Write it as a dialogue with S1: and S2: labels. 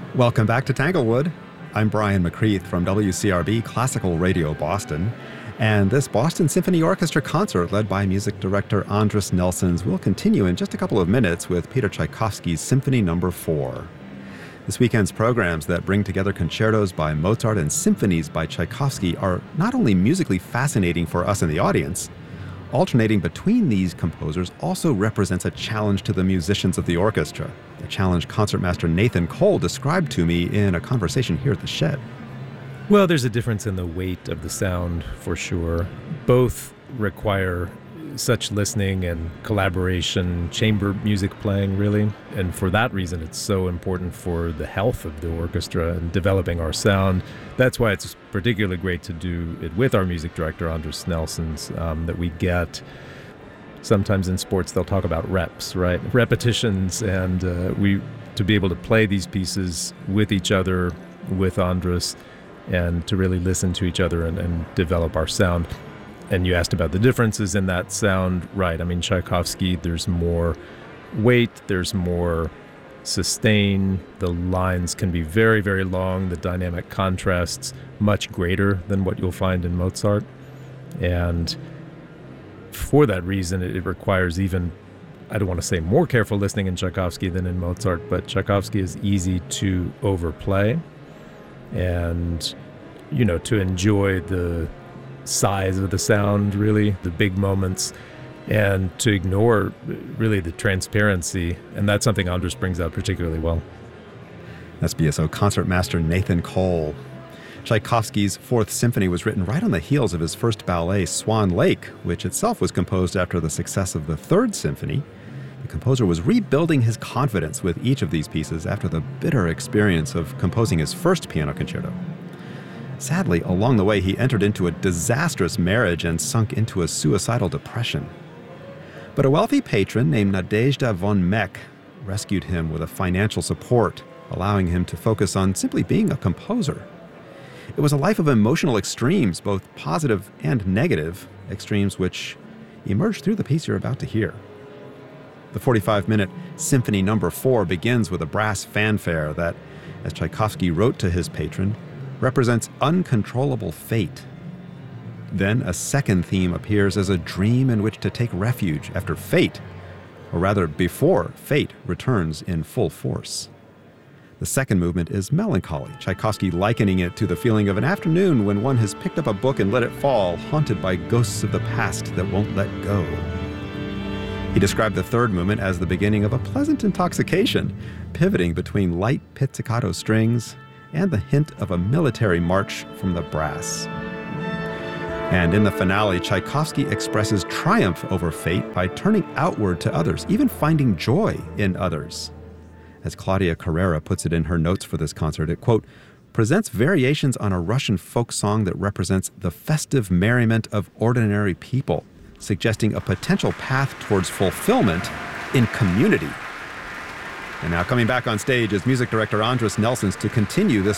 S1: Welcome back to Tanglewood. I'm Brian McCreath from WCRB Classical Radio Boston. And this Boston Symphony Orchestra concert, led by music director Andris Nelsons, will continue in just a couple of minutes with Peter Tchaikovsky's Symphony No. 4. This weekend's programs that bring together concertos by Mozart and symphonies by Tchaikovsky are not only musically fascinating for us in the audience, alternating between these composers also represents a challenge to the musicians of the orchestra, a challenge concertmaster Nathan Cole described to me in a conversation here at the Shed.
S2: Well, there's a difference in the weight of the sound, for sure. Both require such listening and collaboration, chamber music playing, really. And for that reason, it's so important for the health of the orchestra and developing our sound. That's why it's particularly great to do it with our music director, Andris Nelsons, that we get. Sometimes in sports, they'll talk about reps, right? Repetitions, and to be able to play these pieces with each other, with Andris, and to really listen to each other and develop our sound. And you asked about the differences in that sound, right? I mean, Tchaikovsky, there's more weight, there's more sustain. The lines can be very, very long. The dynamic contrasts much greater than what you'll find in Mozart. And for that reason, it requires even, I don't want to say more careful listening in Tchaikovsky than in Mozart, but Tchaikovsky is easy to overplay and, to enjoy the size of the sound, really, the big moments, and to ignore really the transparency. And that's something Andris brings out particularly well.
S1: That's BSO concertmaster Nathan Cole. Tchaikovsky's Fourth Symphony was written right on the heels of his first ballet, Swan Lake, which itself was composed after the success of the Third Symphony. The composer was rebuilding his confidence with each of these pieces after the bitter experience of composing his first piano concerto. Sadly, along the way, he entered into a disastrous marriage and sunk into a suicidal depression. But a wealthy patron named Nadezhda von Meck rescued him with a financial support, allowing him to focus on simply being a composer. It was a life of emotional extremes, both positive and negative, extremes which emerged through the piece you're about to hear. The 45-minute Symphony No. 4 begins with a brass fanfare that, as Tchaikovsky wrote to his patron, represents uncontrollable fate. Then a second theme appears as a dream in which to take refuge after fate, or rather before fate returns in full force. The second movement is melancholy, Tchaikovsky likening it to the feeling of an afternoon when one has picked up a book and let it fall, haunted by ghosts of the past that won't let go. He described the third movement as the beginning of a pleasant intoxication, pivoting between light pizzicato strings and the hint of a military march from the brass. And in the finale, Tchaikovsky expresses triumph over fate by turning outward to others, even finding joy in others. As Claudia Carrera puts it in her notes for this concert, it, quote, presents variations on a Russian folk song that represents the festive merriment of ordinary people, suggesting a potential path towards fulfillment in community. And now coming back on stage is music director Andris Nelsons to continue this